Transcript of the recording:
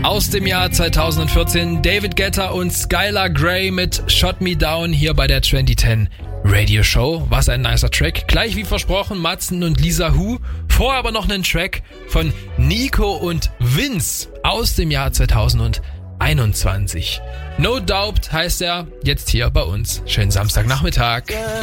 aus dem Jahr 2014. David Guetta und Skylar Grey mit Shot Me Down hier bei der 2010 Radio Show. Was ein nicer Track. Gleich wie versprochen, Matzen und Lisa Hu. Vorher aber noch einen Track von Nico und Vince aus dem Jahr 2021. No Doubt heißt er jetzt hier bei uns. Schönen Samstagnachmittag.